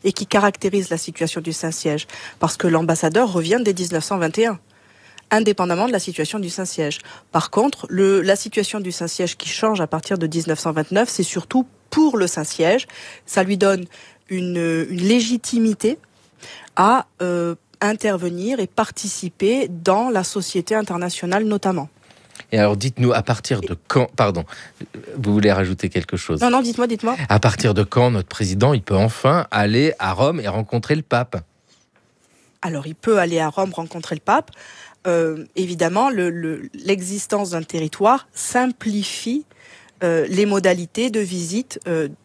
et qui caractérise la situation du Saint-Siège. Parce que l'ambassadeur revient dès 1921. Indépendamment de la situation du Saint-Siège. Par contre, la situation du Saint-Siège qui change à partir de 1929, c'est surtout pour le Saint-Siège. Ça lui donne une légitimité à intervenir et participer dans la société internationale notamment. Et alors dites-nous, à partir de quand... Pardon, vous voulez rajouter quelque chose ? Non, dites-moi. À partir de quand notre président, il peut enfin aller à Rome et rencontrer le pape ? Alors, il peut aller à Rome rencontrer le pape. Évidemment, l'existence d'un territoire simplifie les modalités de visite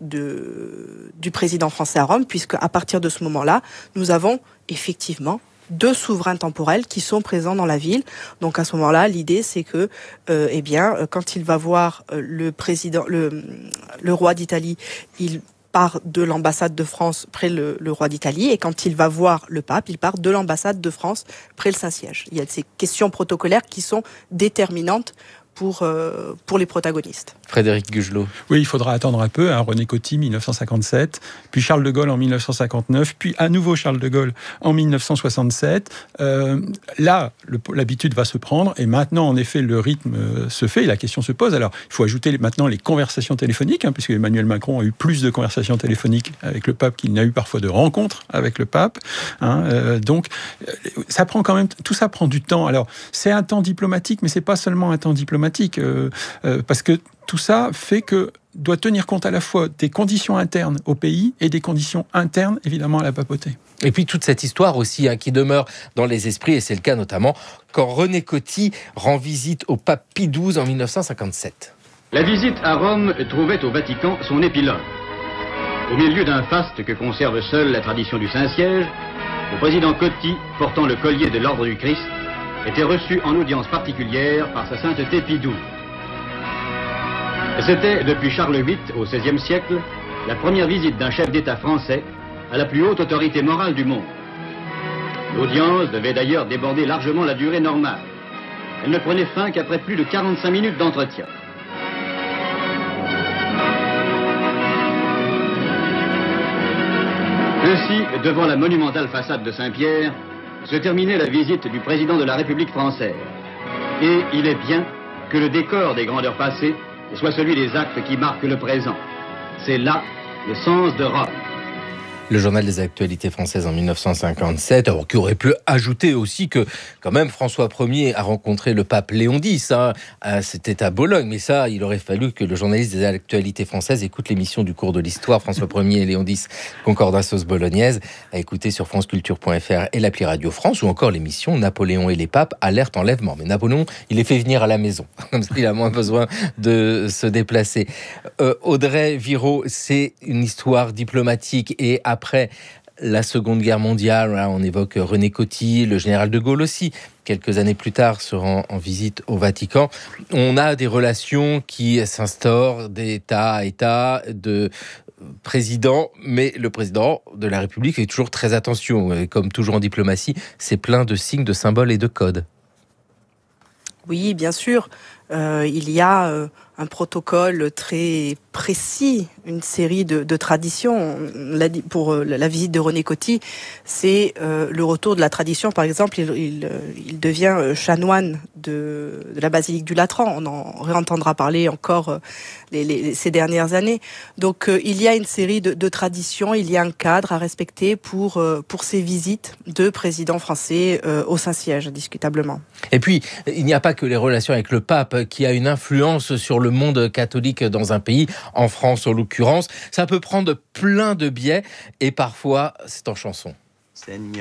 du président français à Rome, puisque à partir de ce moment-là, nous avons effectivement 2 souverains temporels qui sont présents dans la ville. Donc à ce moment-là, l'idée c'est que, quand il va voir le roi d'Italie, il part de l'ambassade de France près le roi d'Italie, et quand il va voir le pape, il part de l'ambassade de France près le Saint-Siège. Il y a ces questions protocolaires qui sont déterminantes pour les protagonistes. Frédéric Gugelot. Oui, il faudra attendre un peu. René Coty, 1957, puis Charles de Gaulle en 1959, puis à nouveau Charles de Gaulle en 1967. Là, l'habitude va se prendre, et maintenant, en effet, le rythme se fait, et la question se pose. Alors, il faut ajouter maintenant les conversations téléphoniques, puisque Emmanuel Macron a eu plus de conversations téléphoniques avec le pape qu'il n'a eu parfois de rencontres avec le pape. Donc, ça prend quand même, tout ça prend du temps. Alors, c'est un temps diplomatique, mais c'est pas seulement un temps diplomatique, parce que tout ça fait que doit tenir compte à la fois des conditions internes au pays et des conditions internes, évidemment, à la papauté. Et puis toute cette histoire aussi qui demeure dans les esprits, et c'est le cas notamment quand René Coty rend visite au pape Pie XII en 1957. La visite à Rome trouvait au Vatican son épilogue. Au milieu d'un faste que conserve seule la tradition du Saint-Siège, le président Coty, portant le collier de l'Ordre du Christ, était reçu en audience particulière par sa sainteté Pie XII. C'était, depuis Charles VIII, au XVIe siècle, la première visite d'un chef d'État français à la plus haute autorité morale du monde. L'audience devait d'ailleurs déborder largement la durée normale. Elle ne prenait fin qu'après plus de 45 minutes d'entretien. Ainsi, devant la monumentale façade de Saint-Pierre, se terminait la visite du président de la République française. Et il est bien que le décor des grandeurs passées soit celui des actes qui marquent le présent. C'est là le sens de Rome. Le journal des actualités françaises en 1957, alors qui aurait pu ajouter aussi que quand même François Ier a rencontré le pape Léon X, c'était à Bologne, mais ça il aurait fallu que le journaliste des actualités françaises écoute l'émission du cours de l'histoire François Ier et Léon X, Concordat sauce bolognaise, à écouter sur franceculture.fr et l'appli Radio France, ou encore l'émission Napoléon et les papes, alerte enlèvement. Mais Napoléon, il les fait venir à la maison, comme ça il a moins besoin de se déplacer. Audrey Viraud, c'est une histoire diplomatique, et après la Seconde Guerre mondiale, là, on évoque René Coty, le général de Gaulle aussi, quelques années plus tard, se rend en visite au Vatican. On a des relations qui s'instaurent d'État à État, de président, mais le président de la République fait toujours très attention. Et comme toujours en diplomatie, c'est plein de signes, de symboles et de codes. Oui, bien sûr. Il y a un protocole très précis, une série de traditions. Pour la visite de René Coty, c'est le retour de la tradition. Par exemple, il devient chanoine de la basilique du Latran. On en réentendra parler encore ces dernières années. Donc il y a une série de traditions, il y a un cadre à respecter pour ces visites de présidents français au Saint-Siège, indiscutablement. Et puis, il n'y a pas que les relations avec le pape qui a une influence sur le monde catholique dans un pays, en France en l'occurrence. Ça peut prendre plein de biais, et parfois c'est en chanson.